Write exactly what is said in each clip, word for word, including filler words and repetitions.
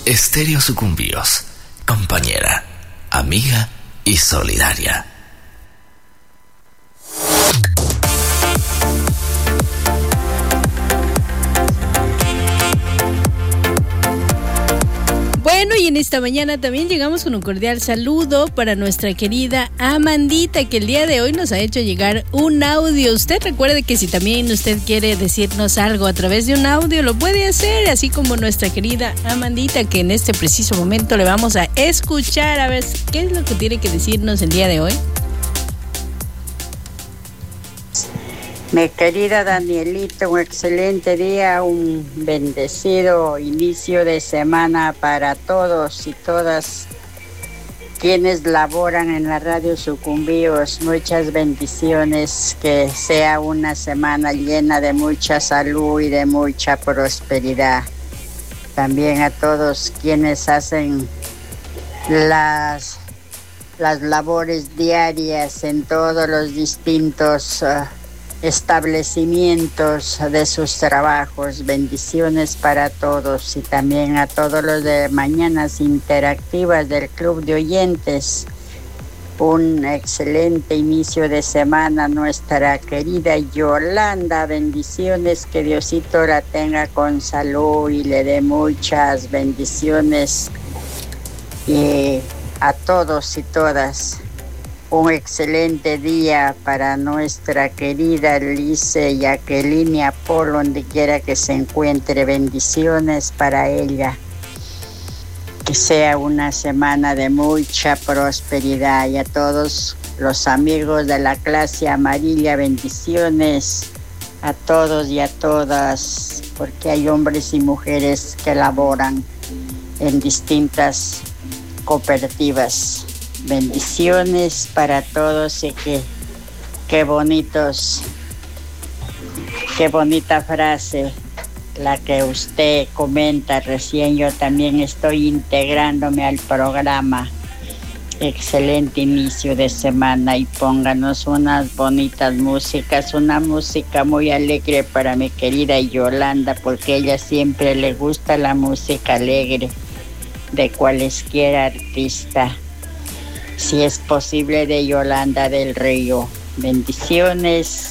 Estéreo Sucumbíos, compañera, amiga y solidaria. Bueno, y en esta mañana también llegamos con un cordial saludo para nuestra querida Amandita, que el día de hoy nos ha hecho llegar un audio. Usted recuerde que si también usted quiere decirnos algo a través de un audio, lo puede hacer, así como nuestra querida Amandita, que en este preciso momento le vamos a escuchar. A ver, ¿qué es lo que tiene que decirnos el día de hoy? Mi querida Danielita, un excelente día, un bendecido inicio de semana para todos y todas quienes laboran en la radio Sucumbíos. Muchas bendiciones, que sea una semana llena de mucha salud y de mucha prosperidad. También a todos quienes hacen las, las labores diarias en todos los distintos uh, establecimientos de sus trabajos. Bendiciones para todos, y también a todos los de Mañanas Interactivas del Club de Oyentes. Un excelente inicio de semana, nuestra querida Yolanda. Bendiciones, que Diosito la tenga con salud y le dé muchas bendiciones. Y a todos y todas, un excelente día para nuestra querida Lice Jacqueline Apolo, donde quiera que se encuentre. Bendiciones para ella. Que sea una semana de mucha prosperidad. Y a todos los amigos de la clase amarilla, bendiciones a todos y a todas, porque hay hombres y mujeres que laboran en distintas cooperativas. Bendiciones para todos, y que qué bonitos, qué bonita frase la que usted comenta recién. Yo también estoy integrándome al programa. Excelente inicio de semana, y pónganos unas bonitas músicas, una música muy alegre para mi querida Yolanda, porque ella siempre le gusta la música alegre de cualesquiera artista. Si es posible, de Yolanda del Río. Bendiciones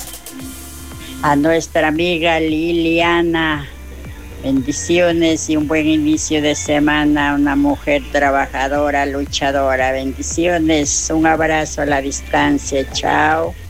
a nuestra amiga Liliana. Bendiciones y un buen inicio de semana. Una mujer trabajadora, luchadora. Bendiciones. Un abrazo a la distancia. Chao.